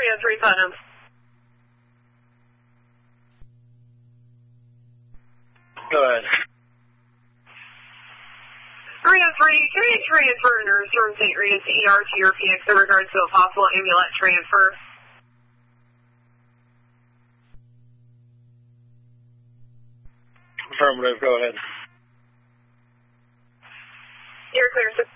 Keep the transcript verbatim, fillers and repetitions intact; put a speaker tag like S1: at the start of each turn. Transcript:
S1: three oh three Putnam.
S2: Go ahead.
S1: three oh three, can I transfer a nurse from Saint Rita's E R to your Phoenix in regards to a possible ambulance transfer?
S2: Affirmative, go ahead.
S1: You're clear, sir.